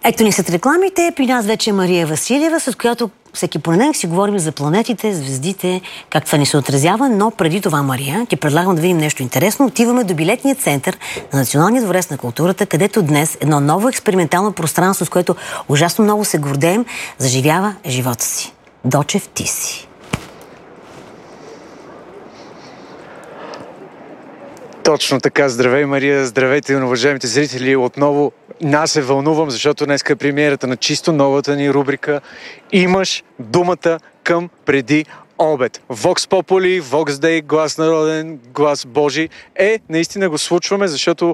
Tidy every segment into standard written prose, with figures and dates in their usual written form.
Ето ни след рекламите. При нас вече е Мария Василева, с която всеки понеделник си говорим за планетите, звездите, как това ни се отразява. Но преди това, Мария, ти предлагам да видим нещо интересно. Отиваме до билетния център на Националния дворец на културата, където днес едно ново експериментално пространство, с което ужасно много се гордеем, заживява живота си. Дочев, ти си. Точно така. Здравей, Мария. Здравейте, уважаемите зрители. Отново аз се вълнувам, защото днес е премиерата на чисто новата ни рубрика „Имаш думата към преди обед“. Vox Populi, Vox Day, глас народен, глас Божий. Наистина го случваме, защото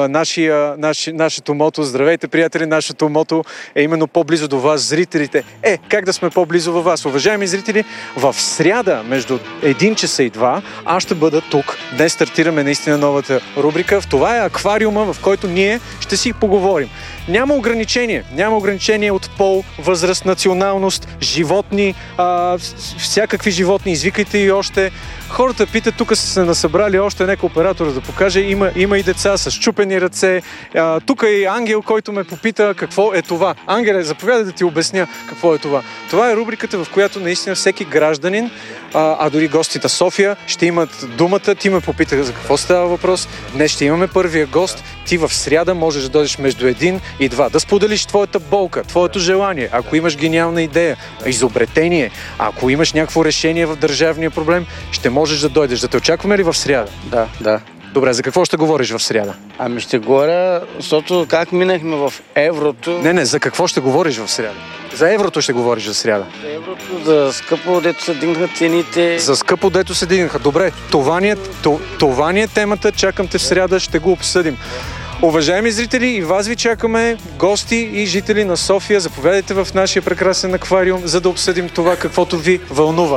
нашето мото, здравейте, приятели, нашето мото е именно по-близо до вас, зрителите. Как да сме по-близо във вас? Уважаеми зрители, в сряда между 1 часа и 2 аз ще бъда тук. Днес стартираме наистина новата рубрика. Това е аквариума, в който ние ще си поговорим. Няма ограничение от пол, възраст, националност, животни, всякакви животни. Извикайте и още. Хората питат, тук са се насъбрали още нека оператора да покаже. Има и деца с чупени ръце. Тук е и Ангел, който ме попита какво е това. Ангеле, заповядай да ти обясня какво е това. Това е рубриката, в която наистина всеки гражданин, дори гостите София, ще имат думата. Ти ме попита за какво става въпрос. Днес ще имаме първия гост. Ти в сряда можеш да дойдеш между 1 и 2. Да споделиш твоята болка, твоето желание. Ако имаш гениална идея, изобретение, ако имаш някакво решение в държавния проблем, ще можеш да дойдеш. Да те очакваме ли в сряда? Да. Добре, за какво ще говориш в сряда? Ще говоря, защото как минахме в еврото... Не, за какво ще говориш в сряда? За еврото ще говориш в сряда. За еврото, за скъпо, дето се дигнаха цените... За скъпо, дето се дигнаха. Добре, това ни е темата. Чакам те в сряда, ще го обсъдим. Уважаеми зрители, и вас ви чакаме, гости и жители на София. Заповядайте в нашия прекрасен аквариум, за да обсъдим това, каквото ви вълнува.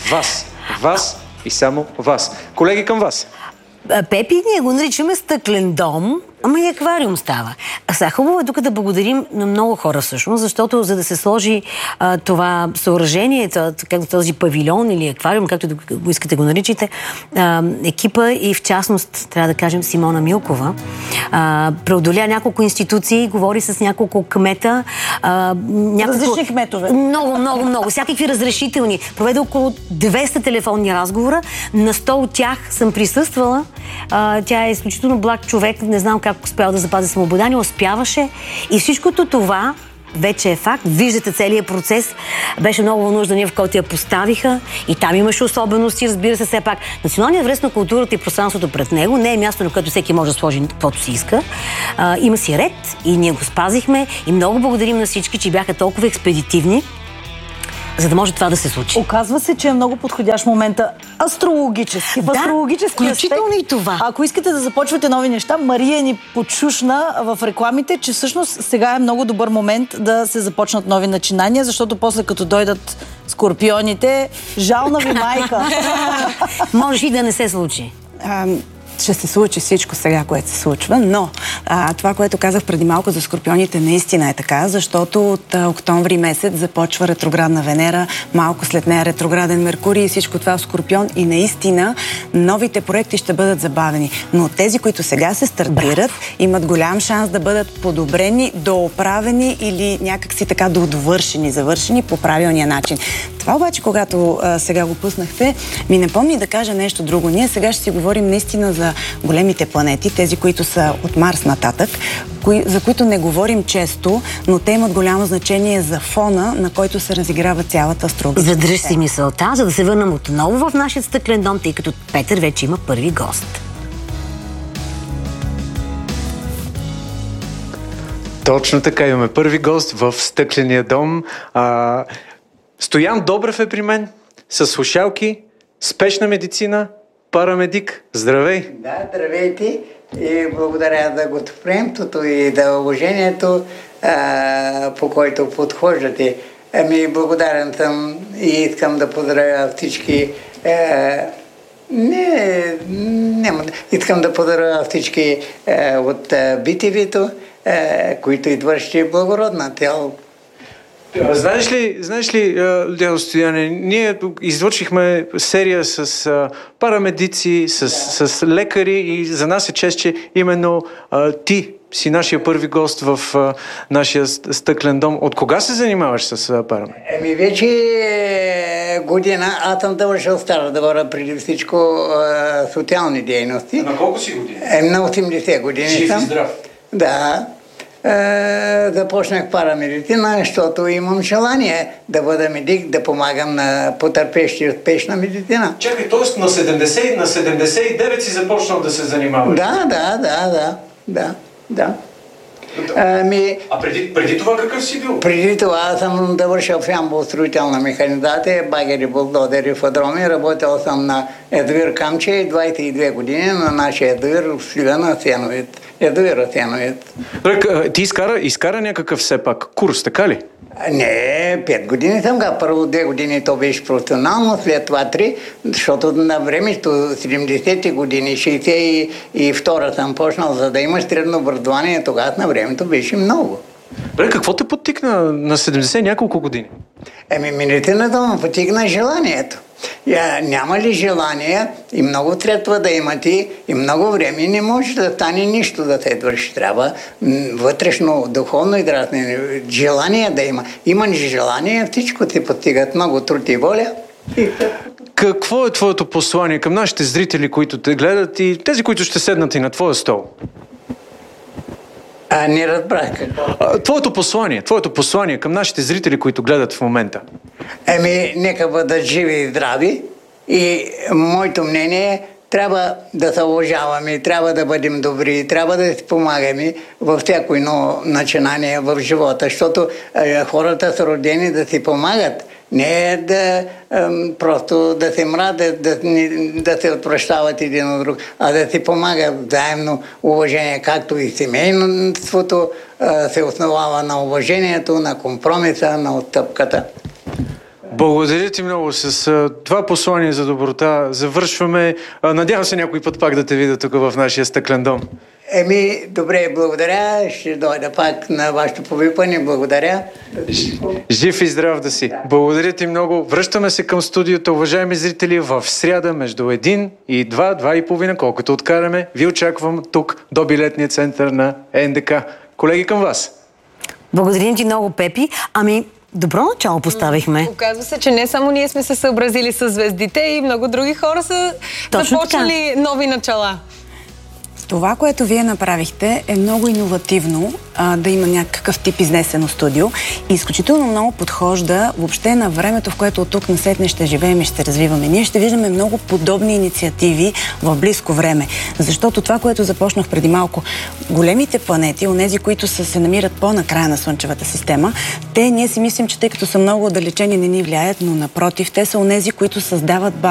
Вас и само вас. Колеги, към вас. Пепи, ние го наричаме стъклен дом, ама и аквариум става. Сега хубаво е тук да благодарим на много хора всъщност, защото за да се сложи това съоръжение, този павилион или аквариум, както го искате го наричате, екипа и в частност, трябва да кажем, Симона Милкова, преодоля няколко институции, говори с няколко кмета. Различни кметове. Много. Всякакви разрешителни. Проведе около 200 телефонни разговора. На 100 от тях съм присъствала. Тя е изключително благ човек. Не знам как успял да запази самообладание. Успяваше. И всичкото това вече е факт. Виждате целият процес. Беше много вълнуждане, в който я поставиха. И там имаше особености, разбира се, все пак. Националният дворец на културата и пространството пред него не е място, на което всеки може да сложи каквото си иска. Има си ред и ние го спазихме. И много благодарим на всички, че бяха толкова експедитивни, за да може това да се случи. Оказва се, че е много подходящ момента астрологически. В астрологически включително аспект, и това. Ако искате да започвате нови неща, Мария ни подшушна в рекламите, че всъщност сега е много добър момент да се започнат нови начинания, защото после като дойдат скорпионите, жална ви майка. Може и да не се случи. Ще се случи всичко сега, което се случва, но това, което казах преди малко за скорпионите, наистина е така, защото от октомври месец започва ретроградна Венера, малко след нея ретрограден Меркурий и всичко това в Скорпион и наистина новите проекти ще бъдат забавени. Но тези, които сега се стартират, имат голям шанс да бъдат подобрени, дооправени или някакси така довършени, завършени по правилния начин. Това обаче, когато сега го пуснахте, ми напомни да кажа нещо друго. Ние сега ще си говорим наистина за големите планети, тези, които са от Марс нататък, за които не говорим често, но те имат голямо значение за фона, на който се разиграва цялата астрология. Задръж си мисълта, за да се върнем отново в нашия стъклен дом, тъй като Петър вече има първи гост. Точно така, имаме първи гост в стъкления дом. Стоян Добрев е при мен, с слушалки, спешна медицина, парамедик. Здравей! Да, здравейте и благодаря за гостоприемството и за уважението, по който подхождате. Благодарен съм и искам да поздравя всички искам да поздравя всички от BTV-то, които извърши благородна цел. Знаеш ли, Дядо Стояне, ние излъчихме серия с парамедици, с лекари и за нас е чест, че именно ти си нашия първи гост в нашия стъклен дом. От кога се занимаваш с парамедици? Вече година, аз съм довършил Стара Загора, преди всичко социални дейности. На колко си години? На 80 години Жив съм. и здрав. Да. Започнах парамедицина, защото имам желание да бъда медик, да помагам на потърпещи от спешна медицина. Чакай, т.е. на 79 си започнал да се занимаваш? Да. А преди това какъв си бил? Преди това съм довършил в Ямбол строителна механизация, багери, булдозери, фадроми. Работил съм на язовир Камче 22 години на нашия язовир в Сливен, Асеновец. Язовир Асеновец. Ти изкара някакъв все пак курс, така ли? Не, 5 години съм га. Първо 2 години то беше професионално, след това 3, защото на времето 70-ти години, 62-та съм почнал, за да имаш средно образование, тогава на времето беше много. Какво те подтикна на 70 няколко години? Медицината ме потикна желанието. Няма ли желание и много средства да имате и много време, не може да стане нищо да се върши. Трябва вътрешно, духовно израстване, желание да има. Има ли желание, всичко ти постигат, много труд и воля. Какво е твоето послание към нашите зрители, които те гледат и тези, които ще седнат и на твоя стол? Не разбрах какво. Твоето послание към нашите зрители, които гледат в момента. Нека бъдат живи и здрави и моето мнение трябва да се уважаваме, трябва да бъдем добри, трябва да си помагаме във всяко едно начинание в живота, защото хората са родени да си помагат. Не е да просто да се мразят, да се отпрощават един от друг, а да си помагат взаимно уважение, както и семейството се основава на уважението, на компромиса, на отстъпката. Благодаря ти много. С това послание за доброта завършваме. Надявам се някой път пак да те видя тук в нашия стъклен дом. Добре, благодаря. Ще дойда пак на вашето повикване. Благодаря. Жив и здрав да си. Благодаря ти много. Връщаме се към студиото, уважаеми зрители, в сряда между 1 и 2:30, колкото откараме. Ви очаквам тук до билетния център на НДК. Колеги, към вас. Благодарим ти много, Пепи. Добро начало поставихме. Оказва се, че не само ние сме се съобразили с звездите, и много други хора са започнали нови начала. Това, което вие направихте, е много иновативно, да има някакъв тип изнесено студио и изключително много подхожда въобще на времето, в което от тук насетне ще живеем и ще развиваме. Ние ще виждаме много подобни инициативи в близко време, защото това, което започнах преди малко, големите планети, онези, които се намират по-накрая на Слънчевата система, ние си мислим, че тъй като са много отдалечени, не ни влияят, но напротив, те са онези, които създават